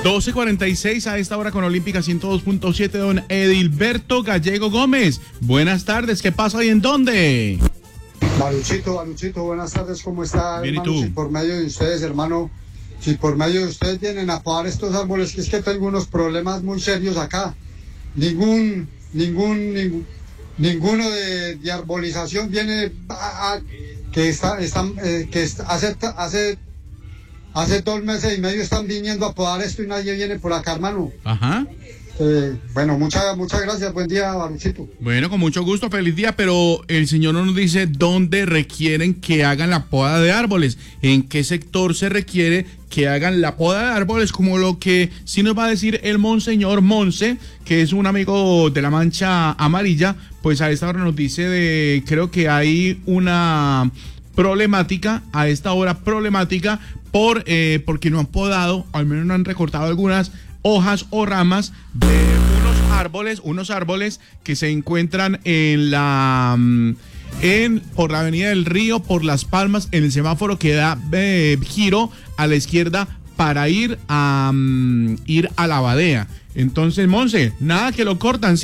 12:46 a esta hora con Olímpica 102.7, don Edilberto Gallego Gómez. Buenas tardes, ¿qué pasa y en dónde? Baruchito, buenas tardes, ¿cómo está? Bien, hermano? ¿y tú? Si por medio de ustedes, hermano, si por medio de ustedes vienen a podar estos árboles, que es que tengo unos problemas muy serios acá. Ninguno de arbolización viene hace 2 meses y medio están viniendo a podar esto y nadie viene por acá, hermano. Ajá. Bueno, muchas gracias, buen día, Baruchito. Bueno, con mucho gusto, feliz día, pero el señor no nos dice dónde requieren que hagan la poda de árboles, en qué sector se requiere que hagan la poda de árboles, como lo que sí nos va a decir el monseñor Monse, que es un amigo de la Mancha Amarilla. Pues a esta hora nos dice creo que hay una problemática, a esta hora problemática, porque no han podado, al menos no han recortado algunas hojas o ramas de unos árboles que se encuentran por la avenida del Río, por Las Palmas, en el semáforo que da giro a la izquierda para ir a la Badea. Entonces, Monse, nada que lo cortan.